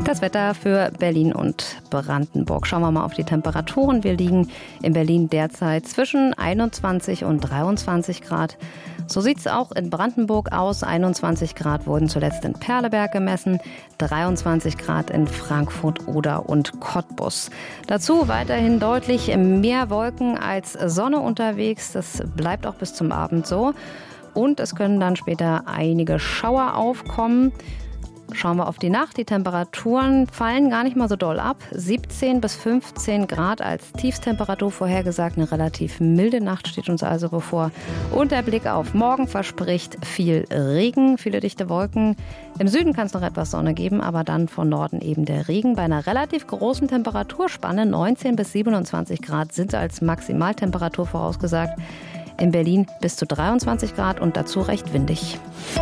Das Wetter für Berlin und Brandenburg. Schauen wir mal auf die Temperaturen. Wir liegen in Berlin derzeit zwischen 21 und 23 Grad. So sieht es auch in Brandenburg aus. 21 Grad wurden zuletzt in Perleberg gemessen, 23 Grad in Frankfurt, Oder und Cottbus. Dazu weiterhin deutlich mehr Wolken als Sonne unterwegs. Das bleibt auch bis zum Abend so. Und es können dann später einige Schauer aufkommen. Schauen wir auf die Nacht. Die Temperaturen fallen gar nicht mal so doll ab. 17 bis 15 Grad als Tiefstemperatur vorhergesagt. Eine relativ milde Nacht steht uns also bevor. Und der Blick auf morgen verspricht viel Regen, viele dichte Wolken. Im Süden kann es noch etwas Sonne geben, aber dann von Norden eben der Regen. Bei einer relativ großen Temperaturspanne, 19 bis 27 Grad, sind als Maximaltemperatur vorausgesagt. In Berlin bis zu 23 Grad und dazu recht windig.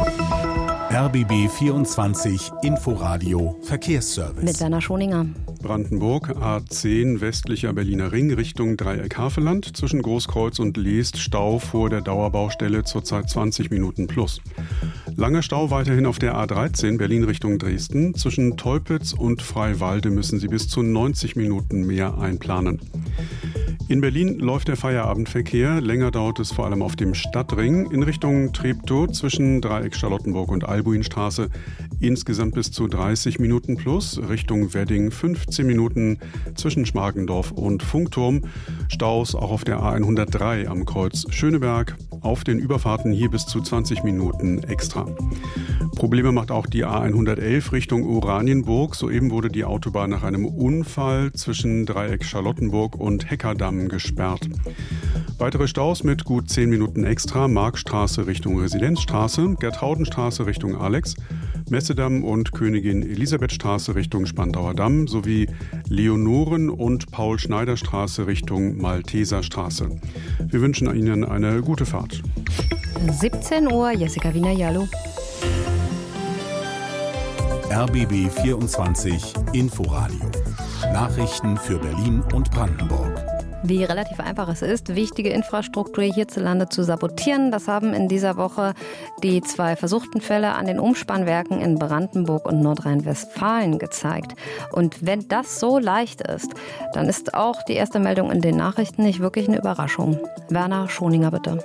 RBB 24 Inforadio Verkehrsservice. Mit Werner Schoninger. Brandenburg, A10 westlicher Berliner Ring Richtung Dreieck-Havelland. Zwischen Großkreuz und Leest Stau vor der Dauerbaustelle, zurzeit 20 Minuten plus. Langer Stau weiterhin auf der A13 Berlin Richtung Dresden. Zwischen Teupitz und Freiwalde müssen Sie bis zu 90 Minuten mehr einplanen. In Berlin läuft der Feierabendverkehr. Länger dauert es vor allem auf dem Stadtring in Richtung Treptow zwischen Dreieck Charlottenburg und Albuinstraße. Insgesamt bis zu 30 Minuten plus. Richtung Wedding 15 Minuten zwischen Schmargendorf und Funkturm. Staus auch auf der A103 am Kreuz Schöneberg. Auf den Überfahrten hier bis zu 20 Minuten extra. Probleme macht auch die A111 Richtung Oranienburg. Soeben wurde die Autobahn nach einem Unfall zwischen Dreieck Charlottenburg und Heckerdamm gesperrt. Weitere Staus mit gut 10 Minuten extra. Markstraße Richtung Residenzstraße, Gertraudenstraße Richtung Alex, Messedamm und Königin Elisabethstraße Richtung Spandauer Damm sowie Leonoren- und Paul-Schneider-Straße Richtung Malteserstraße. Wir wünschen Ihnen eine gute Fahrt. 17 Uhr, Jessica Wiener-Jallo. RBB 24 Inforadio. Nachrichten für Berlin und Brandenburg. Wie relativ einfach es ist, wichtige Infrastruktur hierzulande zu sabotieren. Das haben in dieser Woche die 2 versuchten Fälle an den Umspannwerken in Brandenburg und Nordrhein-Westfalen gezeigt. Und wenn das so leicht ist, dann ist auch die erste Meldung in den Nachrichten nicht wirklich eine Überraschung. Werner Schoninger, bitte.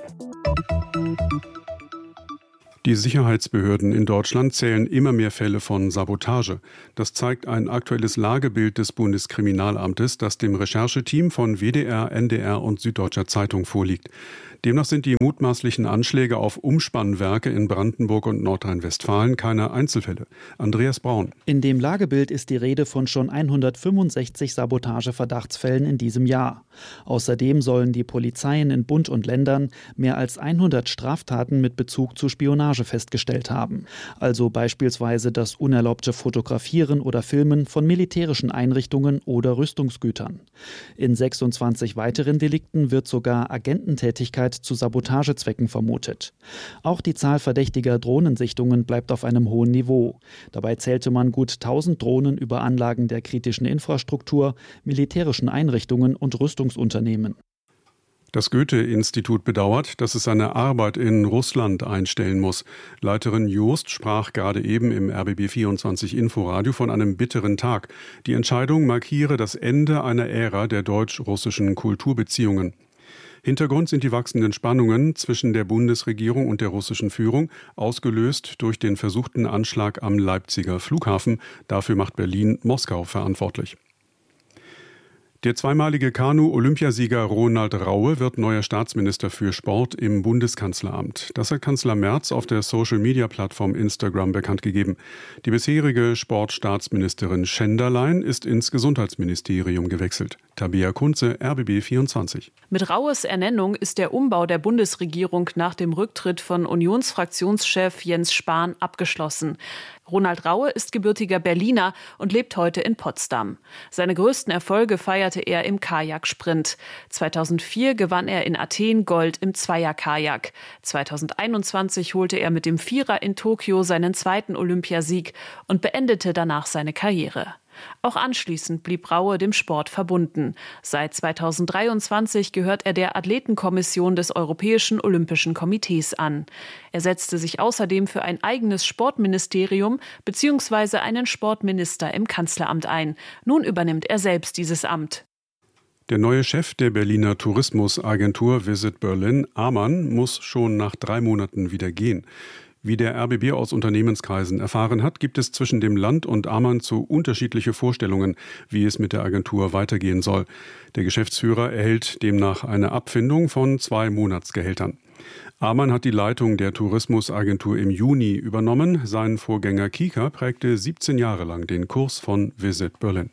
Die Sicherheitsbehörden in Deutschland zählen immer mehr Fälle von Sabotage. Das zeigt ein aktuelles Lagebild des Bundeskriminalamtes, das dem Rechercheteam von WDR, NDR und Süddeutscher Zeitung vorliegt. Demnach sind die mutmaßlichen Anschläge auf Umspannwerke in Brandenburg und Nordrhein-Westfalen keine Einzelfälle. Andreas Braun. In dem Lagebild ist die Rede von schon 165 Sabotageverdachtsfällen in diesem Jahr. Außerdem sollen die Polizeien in Bund und Ländern mehr als 100 Straftaten mit Bezug zu Spionage festgestellt haben. Also beispielsweise das unerlaubte Fotografieren oder Filmen von militärischen Einrichtungen oder Rüstungsgütern. In 26 weiteren Delikten wird sogar Agententätigkeit zu Sabotagezwecken vermutet. Auch die Zahl verdächtiger Drohnensichtungen bleibt auf einem hohen Niveau. Dabei zählte man gut 1000 Drohnen über Anlagen der kritischen Infrastruktur, militärischen Einrichtungen und Rüstungsunternehmen. Das Goethe-Institut bedauert, dass es seine Arbeit in Russland einstellen muss. Leiterin Joost sprach gerade eben im RBB 24 Inforadio von einem bitteren Tag. Die Entscheidung markiere das Ende einer Ära der deutsch-russischen Kulturbeziehungen. Hintergrund sind die wachsenden Spannungen zwischen der Bundesregierung und der russischen Führung, ausgelöst durch den versuchten Anschlag am Leipziger Flughafen. Dafür macht Berlin Moskau verantwortlich. Der zweimalige Kanu-Olympiasieger Ronald Raue wird neuer Staatsminister für Sport im Bundeskanzleramt. Das hat Kanzler Merz auf der Social-Media-Plattform Instagram bekannt gegeben. Die bisherige Sportstaatsministerin Schenderlein ist ins Gesundheitsministerium gewechselt. Tabea Kunze, RBB 24. Mit Raues Ernennung ist der Umbau der Bundesregierung nach dem Rücktritt von Unionsfraktionschef Jens Spahn abgeschlossen. Ronald Raue ist gebürtiger Berliner und lebt heute in Potsdam. Seine größten Erfolge feierte er im Kajaksprint. 2004 gewann er in Athen Gold im Zweierkajak. 2021 holte er mit dem Vierer in Tokio seinen zweiten Olympiasieg und beendete danach seine Karriere. Auch anschließend blieb Raue dem Sport verbunden. Seit 2023 gehört er der Athletenkommission des Europäischen Olympischen Komitees an. Er setzte sich außerdem für ein eigenes Sportministerium bzw. einen Sportminister im Kanzleramt ein. Nun übernimmt er selbst dieses Amt. Der neue Chef der Berliner Tourismusagentur Visit Berlin, Amann, muss schon nach 3 Monaten wieder gehen. Wie der RBB aus Unternehmenskreisen erfahren hat, gibt es zwischen dem Land und Amann zu unterschiedliche Vorstellungen, wie es mit der Agentur weitergehen soll. Der Geschäftsführer erhält demnach eine Abfindung von 2 Monatsgehältern. Amann hat die Leitung der Tourismusagentur im Juni übernommen. Sein Vorgänger Kieker prägte 17 Jahre lang den Kurs von Visit Berlin.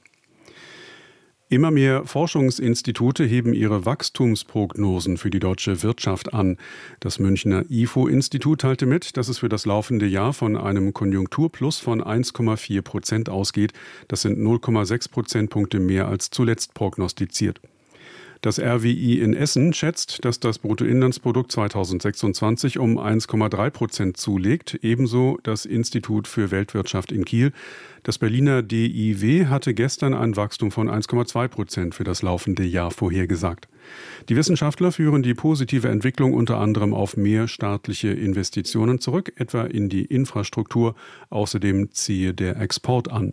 Immer mehr Forschungsinstitute heben ihre Wachstumsprognosen für die deutsche Wirtschaft an. Das Münchner IFO-Institut teilte mit, dass es für das laufende Jahr von einem Konjunkturplus von 1,4% ausgeht. Das sind 0,6 Prozentpunkte mehr als zuletzt prognostiziert. Das RWI in Essen schätzt, dass das Bruttoinlandsprodukt 2026 um 1,3% zulegt, ebenso das Institut für Weltwirtschaft in Kiel. Das Berliner DIW hatte gestern ein Wachstum von 1,2% für das laufende Jahr vorhergesagt. Die Wissenschaftler führen die positive Entwicklung unter anderem auf mehr staatliche Investitionen zurück, etwa in die Infrastruktur. Außerdem ziehe der Export an.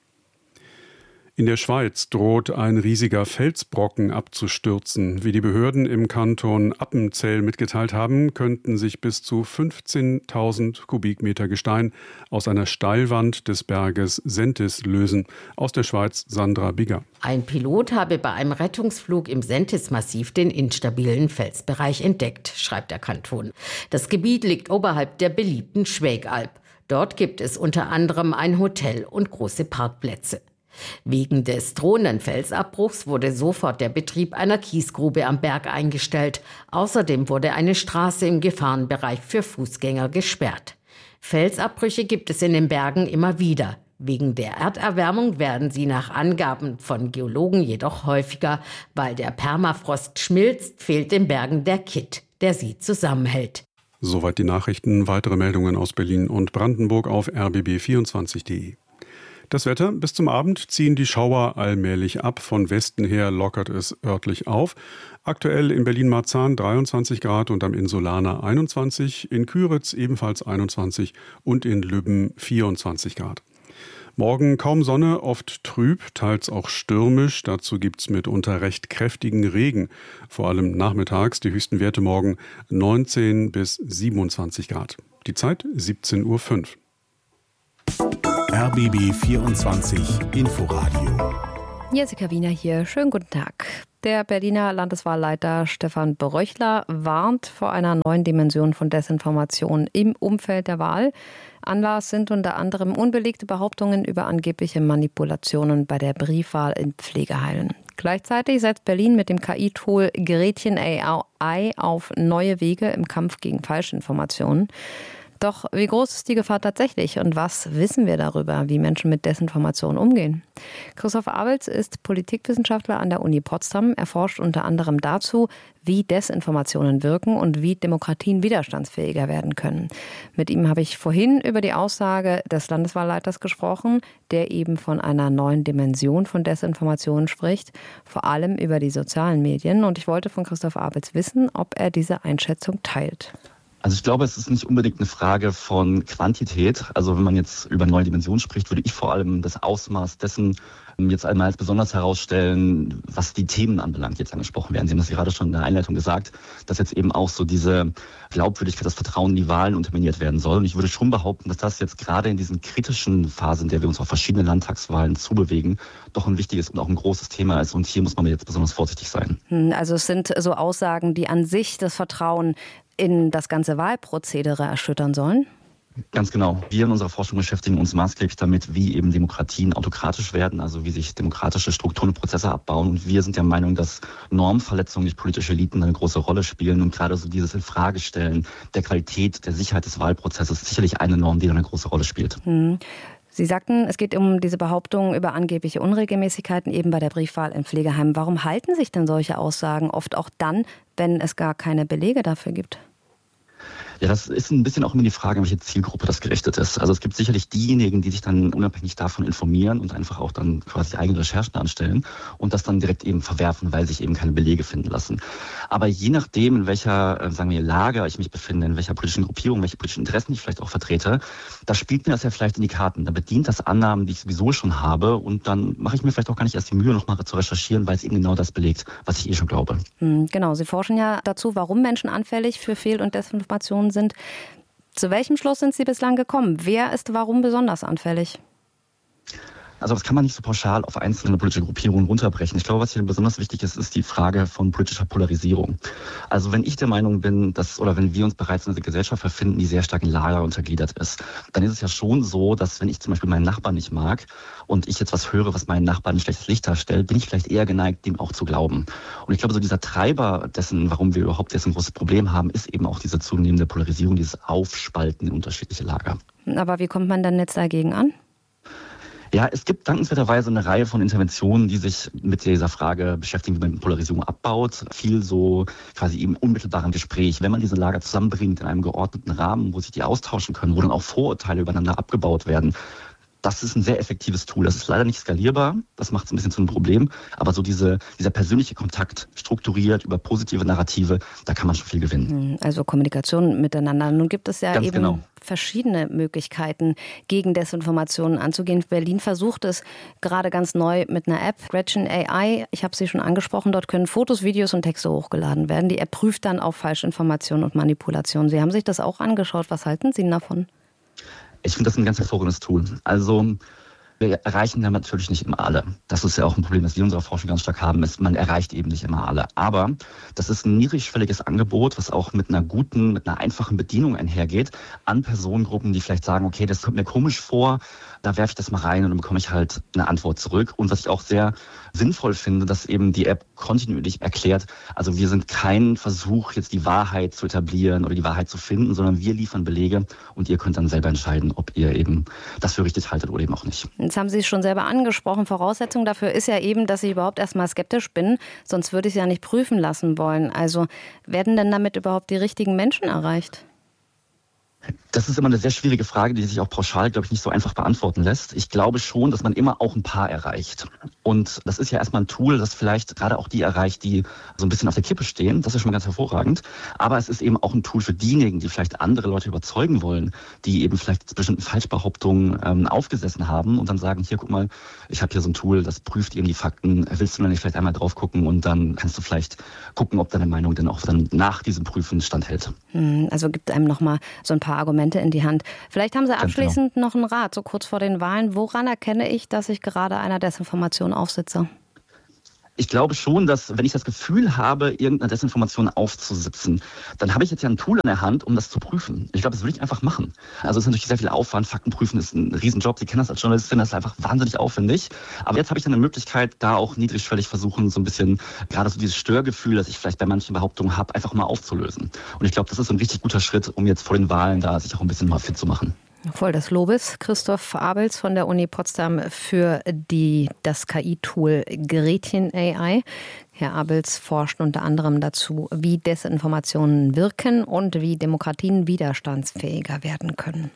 In der Schweiz droht ein riesiger Felsbrocken abzustürzen. Wie die Behörden im Kanton Appenzell mitgeteilt haben, könnten sich bis zu 15.000 Kubikmeter Gestein aus einer Steilwand des Berges Sentis lösen. Aus der Schweiz Sandra Bigger. Ein Pilot habe bei einem Rettungsflug im Sentis-Massiv den instabilen Felsbereich entdeckt, schreibt der Kanton. Das Gebiet liegt oberhalb der beliebten Schwägalp. Dort gibt es unter anderem ein Hotel und große Parkplätze. Wegen des drohenden Felsabbruchs wurde sofort der Betrieb einer Kiesgrube am Berg eingestellt. Außerdem wurde eine Straße im Gefahrenbereich für Fußgänger gesperrt. Felsabbrüche gibt es in den Bergen immer wieder. Wegen der Erderwärmung werden sie nach Angaben von Geologen jedoch häufiger. Weil der Permafrost schmilzt, fehlt den Bergen der Kitt, der sie zusammenhält. Soweit die Nachrichten. Weitere Meldungen aus Berlin und Brandenburg auf rbb24.de. Das Wetter: Bis zum Abend ziehen die Schauer allmählich ab. Von Westen her lockert es örtlich auf. Aktuell in Berlin-Marzahn 23 Grad und am Insulaner 21, in Küritz ebenfalls 21 und in Lübben 24 Grad. Morgen kaum Sonne, oft trüb, teils auch stürmisch. Dazu gibt's mitunter recht kräftigen Regen. Vor allem nachmittags die höchsten Werte morgen 19 bis 27 Grad. Die Zeit 17:05 Uhr. RBB 24 Inforadio. Jessica Wiener hier. Schönen guten Tag. Der Berliner Landeswahlleiter Stefan Bröchler warnt vor einer neuen Dimension von Desinformation im Umfeld der Wahl. Anlass sind unter anderem unbelegte Behauptungen über angebliche Manipulationen bei der Briefwahl in Pflegeheimen. Gleichzeitig setzt Berlin mit dem KI-Tool Gretchen AI auf neue Wege im Kampf gegen Falschinformationen. Doch wie groß ist die Gefahr tatsächlich und was wissen wir darüber, wie Menschen mit Desinformation umgehen? Christoph Abels ist Politikwissenschaftler an der Uni Potsdam. Er forscht unter anderem dazu, wie Desinformationen wirken und wie Demokratien widerstandsfähiger werden können. Mit ihm habe ich vorhin über die Aussage des Landeswahlleiters gesprochen, der eben von einer neuen Dimension von Desinformationen spricht, vor allem über die sozialen Medien. Und ich wollte von Christoph Abels wissen, ob er diese Einschätzung teilt. Also ich glaube, es ist nicht unbedingt eine Frage von Quantität. Also wenn man jetzt über neue Dimensionen spricht, würde ich vor allem das Ausmaß dessen jetzt einmal als besonders herausstellen, was die Themen anbelangt, die jetzt angesprochen werden. Sie haben das gerade schon in der Einleitung gesagt, dass jetzt eben auch so diese Glaubwürdigkeit, das Vertrauen in die Wahlen unterminiert werden soll. Und ich würde schon behaupten, dass das jetzt gerade in diesen kritischen Phasen, in der wir uns auf verschiedene Landtagswahlen zubewegen, doch ein wichtiges und auch ein großes Thema ist. Und hier muss man jetzt besonders vorsichtig sein. Also es sind so Aussagen, die an sich das Vertrauen in das ganze Wahlprozedere erschüttern sollen? Ganz genau. Wir in unserer Forschung beschäftigen uns maßgeblich damit, wie eben Demokratien autokratisch werden, also wie sich demokratische Strukturen und Prozesse abbauen. Und wir sind der Meinung, dass Normverletzungen durch politische Eliten eine große Rolle spielen. Und gerade so dieses Infragestellen der Qualität, der Sicherheit des Wahlprozesses ist sicherlich eine Norm, die eine große Rolle spielt. Sie sagten, es geht um diese Behauptungen über angebliche Unregelmäßigkeiten eben bei der Briefwahl in Pflegeheimen. Warum halten sich denn solche Aussagen oft auch dann, wenn es gar keine Belege dafür gibt? Ja, das ist ein bisschen auch immer die Frage, an welche Zielgruppe das gerichtet ist. Also es gibt sicherlich diejenigen, die sich dann unabhängig davon informieren und einfach auch dann quasi eigene Recherchen anstellen und das dann direkt eben verwerfen, weil sich eben keine Belege finden lassen. Aber je nachdem, in welcher, sagen wir, Lager ich mich befinde, in welcher politischen Gruppierung, welche politischen Interessen ich vielleicht auch vertrete, da spielt mir das ja vielleicht in die Karten. Da bedient das Annahmen, die ich sowieso schon habe und dann mache ich mir vielleicht auch gar nicht erst die Mühe, nochmal zu recherchieren, weil es eben genau das belegt, was ich schon glaube. Genau, Sie forschen ja dazu, warum Menschen anfällig für Fehl- und Desinformationen sind. Zu welchem Schluss sind Sie bislang gekommen? Wer ist warum besonders anfällig? Also das kann man nicht so pauschal auf einzelne politische Gruppierungen runterbrechen. Ich glaube, was hier besonders wichtig ist, ist die Frage von politischer Polarisierung. Also wenn ich der Meinung bin, wenn wir uns bereits in einer Gesellschaft befinden, die sehr stark in Lager untergliedert ist, dann ist es ja schon so, dass wenn ich zum Beispiel meinen Nachbarn nicht mag und ich jetzt was höre, was meinen Nachbarn ein schlechtes Licht darstellt, bin ich vielleicht eher geneigt, dem auch zu glauben. Und ich glaube, so dieser Treiber dessen, warum wir überhaupt jetzt ein großes Problem haben, ist eben auch diese zunehmende Polarisierung, dieses Aufspalten in unterschiedliche Lager. Aber wie kommt man dann jetzt dagegen an? Ja, es gibt dankenswerterweise eine Reihe von Interventionen, die sich mit dieser Frage beschäftigen, wie man Polarisierung abbaut. Viel so quasi im unmittelbaren Gespräch. Wenn man diese Lager zusammenbringt in einem geordneten Rahmen, wo sich die austauschen können, wo dann auch Vorurteile übereinander abgebaut werden. Das ist ein sehr effektives Tool. Das ist leider nicht skalierbar. Das macht es ein bisschen zu einem Problem. Aber so dieser persönliche Kontakt, strukturiert über positive Narrative, da kann man schon viel gewinnen. Also Kommunikation miteinander. Nun gibt es ja Ganz eben genau verschiedene Möglichkeiten, gegen Desinformationen anzugehen. Berlin versucht es gerade ganz neu mit einer App, Gretchen AI. Ich habe sie schon angesprochen. Dort können Fotos, Videos und Texte hochgeladen werden. Die App prüft dann auf Falschinformationen und Manipulationen. Sie haben sich das auch angeschaut. Was halten Sie davon? Ich finde das ein ganz hervorragendes Tool. Also wir erreichen ja natürlich nicht immer alle. Das ist ja auch ein Problem, das wir in unserer Forschung ganz stark haben, ist, man erreicht eben nicht immer alle. Aber das ist ein niedrigschwelliges Angebot, was auch mit einer einfachen Bedienung einhergeht, an Personengruppen, die vielleicht sagen, okay, das kommt mir komisch vor, da werfe ich das mal rein und dann bekomme ich halt eine Antwort zurück. Und was ich auch sehr sinnvoll finde, dass eben die App kontinuierlich erklärt, also wir sind kein Versuch, jetzt die Wahrheit zu etablieren oder die Wahrheit zu finden, sondern wir liefern Belege und ihr könnt dann selber entscheiden, ob ihr eben das für richtig haltet oder eben auch nicht. Jetzt haben Sie es schon selber angesprochen. Voraussetzung dafür ist ja eben, dass ich überhaupt erstmal skeptisch bin. Sonst würde ich es ja nicht prüfen lassen wollen. Also werden denn damit überhaupt die richtigen Menschen erreicht? Das ist immer eine sehr schwierige Frage, die sich auch pauschal, glaube ich, nicht so einfach beantworten lässt. Ich glaube schon, dass man immer auch ein paar erreicht. Und das ist ja erstmal ein Tool, das vielleicht gerade auch die erreicht, die so ein bisschen auf der Kippe stehen. Das ist schon mal ganz hervorragend. Aber es ist eben auch ein Tool für diejenigen, die vielleicht andere Leute überzeugen wollen, die eben vielleicht bestimmten Falschbehauptungen aufgesessen haben und dann sagen, hier, guck mal, ich habe hier so ein Tool, das prüft eben die Fakten. Willst du dann nicht vielleicht einmal drauf gucken und dann kannst du vielleicht gucken, ob deine Meinung denn auch dann nach diesem Prüfen standhält. Also gibt einem nochmal so ein paar Argumente in die Hand. Vielleicht haben Sie abschließend noch einen Rat, so kurz vor den Wahlen. Woran erkenne ich, dass ich gerade einer Desinformation aufsitze? Ich glaube schon, dass wenn ich das Gefühl habe, irgendeine Desinformation aufzusitzen, dann habe ich jetzt ja ein Tool in der Hand, um das zu prüfen. Ich glaube, das würde ich einfach machen. Also es ist natürlich sehr viel Aufwand. Fakten prüfen ist ein Riesenjob. Sie kennen das als Journalistin, das ist einfach wahnsinnig aufwendig. Aber jetzt habe ich dann eine Möglichkeit, da auch niedrigschwellig versuchen, so ein bisschen gerade so dieses Störgefühl, das ich vielleicht bei manchen Behauptungen habe, einfach mal aufzulösen. Und ich glaube, das ist ein richtig guter Schritt, um jetzt vor den Wahlen da sich auch ein bisschen mal fit zu machen. Voll des Lobes. Christoph Abels von der Uni Potsdam für das KI-Tool Gretchen AI. Herr Abels forscht unter anderem dazu, wie Desinformationen wirken und wie Demokratien widerstandsfähiger werden können.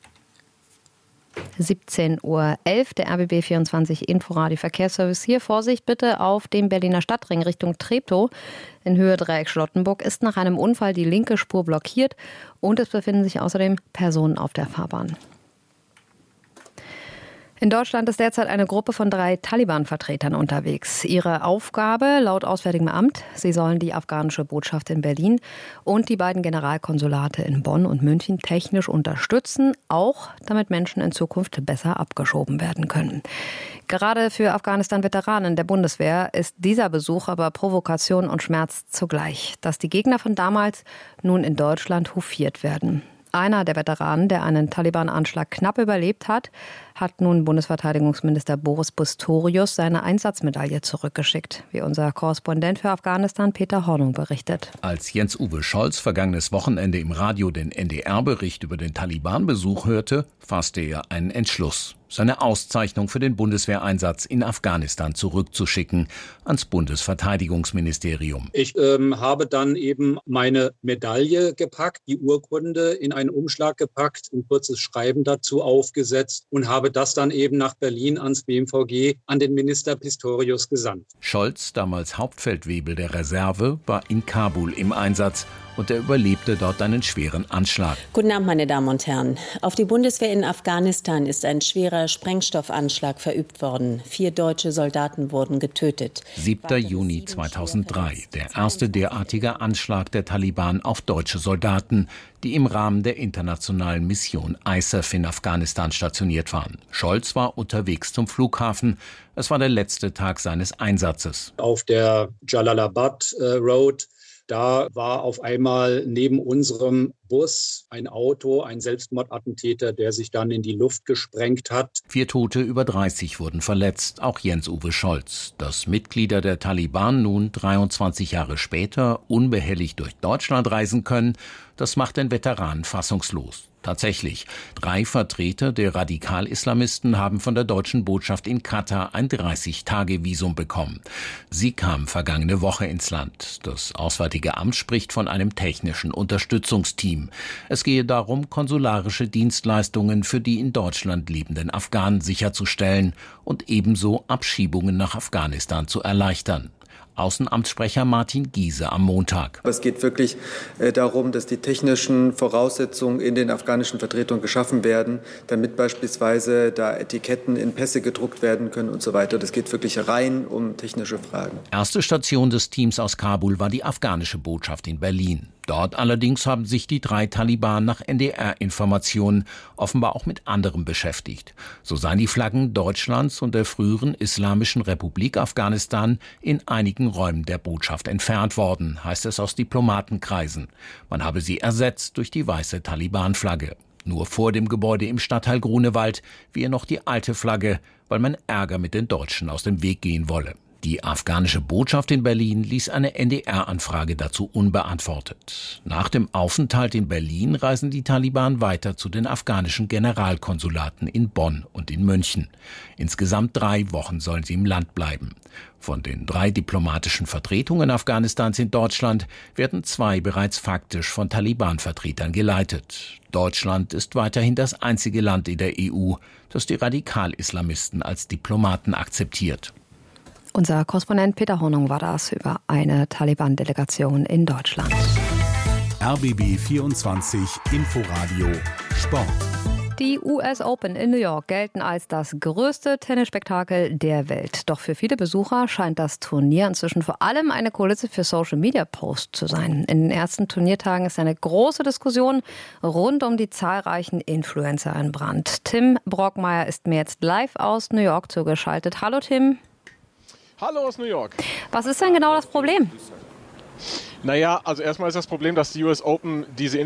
17:11 Uhr, der RBB 24 Inforadio Verkehrsservice. Hier Vorsicht bitte auf dem Berliner Stadtring Richtung Treptow. In Höhe Dreieck Charlottenburg ist nach einem Unfall die linke Spur blockiert und es befinden sich außerdem Personen auf der Fahrbahn. In Deutschland ist derzeit eine Gruppe von 3 Taliban-Vertretern unterwegs. Ihre Aufgabe laut Auswärtigem Amt, sie sollen die afghanische Botschaft in Berlin und die beiden Generalkonsulate in Bonn und München technisch unterstützen, auch damit Menschen in Zukunft besser abgeschoben werden können. Gerade für Afghanistan-Veteranen der Bundeswehr ist dieser Besuch aber Provokation und Schmerz zugleich, dass die Gegner von damals nun in Deutschland hofiert werden. Einer der Veteranen, der einen Taliban-Anschlag knapp überlebt hat, hat nun Bundesverteidigungsminister Boris Pistorius seine Einsatzmedaille zurückgeschickt, wie unser Korrespondent für Afghanistan Peter Hornung berichtet. Als Jens-Uwe Scholz vergangenes Wochenende im Radio den NDR-Bericht über den Taliban-Besuch hörte, fasste er einen Entschluss. seine Auszeichnung für den Bundeswehreinsatz in Afghanistan zurückzuschicken ans Bundesverteidigungsministerium. Ich habe dann eben meine Medaille gepackt, die Urkunde in einen Umschlag gepackt, ein kurzes Schreiben dazu aufgesetzt und habe das dann eben nach Berlin ans BMVG an den Minister Pistorius gesandt. Scholz, damals Hauptfeldwebel der Reserve, war in Kabul im Einsatz und er überlebte dort einen schweren Anschlag. Guten Abend, meine Damen und Herren. Auf die Bundeswehr in Afghanistan ist ein schwerer Sprengstoffanschlag verübt worden. 4 deutsche Soldaten wurden getötet. 7. Juni 2003, der erste derartige Anschlag der Taliban auf deutsche Soldaten, die im Rahmen der internationalen Mission ISAF in Afghanistan stationiert waren. Scholz war unterwegs zum Flughafen. Es war der letzte Tag seines Einsatzes. Auf der Jalalabad Road, da war auf einmal neben unserem Bus ein Auto, ein Selbstmordattentäter, der sich dann in die Luft gesprengt hat. 4 Tote, über 30 wurden verletzt, auch Jens-Uwe Scholz. Dass Mitglieder der Taliban nun 23 Jahre später unbehelligt durch Deutschland reisen können, das macht den Veteranen fassungslos. Tatsächlich, 3 Vertreter der Radikal-Islamisten haben von der deutschen Botschaft in Katar ein 30-Tage-Visum bekommen. Sie kamen vergangene Woche ins Land. Das Auswärtige Amt spricht von einem technischen Unterstützungsteam. Es gehe darum, konsularische Dienstleistungen für die in Deutschland lebenden Afghanen sicherzustellen und ebenso Abschiebungen nach Afghanistan zu erleichtern. Außenamtssprecher Martin Giese am Montag. Es geht wirklich darum, dass die technischen Voraussetzungen in den afghanischen Vertretungen geschaffen werden, damit beispielsweise da Etiketten in Pässe gedruckt werden können und so weiter. Das geht wirklich rein um technische Fragen. Erste Station des Teams aus Kabul war die afghanische Botschaft in Berlin. Dort allerdings haben sich die 3 Taliban nach NDR-Informationen offenbar auch mit anderem beschäftigt. So seien die Flaggen Deutschlands und der früheren Islamischen Republik Afghanistan in einigen Räumen der Botschaft entfernt worden, heißt es aus Diplomatenkreisen. Man habe sie ersetzt durch die weiße Taliban-Flagge. Nur vor dem Gebäude im Stadtteil Grunewald wehe noch die alte Flagge, weil man Ärger mit den Deutschen aus dem Weg gehen wolle. Die afghanische Botschaft in Berlin ließ eine NDR-Anfrage dazu unbeantwortet. Nach dem Aufenthalt in Berlin reisen die Taliban weiter zu den afghanischen Generalkonsulaten in Bonn und in München. Insgesamt 3 Wochen sollen sie im Land bleiben. Von den 3 diplomatischen Vertretungen Afghanistans in Deutschland werden 2 bereits faktisch von Taliban-Vertretern geleitet. Deutschland ist weiterhin das einzige Land in der EU, das die Radikal-Islamisten als Diplomaten akzeptiert. Unser Korrespondent Peter Hornung war das über eine Taliban-Delegation in Deutschland. RBB 24 Inforadio Sport. Die US Open in New York gelten als das größte Tennisspektakel der Welt. Doch für viele Besucher scheint das Turnier inzwischen vor allem eine Kulisse für Social-Media-Posts zu sein. In den ersten Turniertagen ist eine große Diskussion rund um die zahlreichen Influencer in Brand. Tim Brockmeier ist mir jetzt live aus New York zugeschaltet. Hallo Tim. Hallo aus New York. Was ist denn genau das Problem? Naja, also erstmal ist das Problem, dass die US Open diese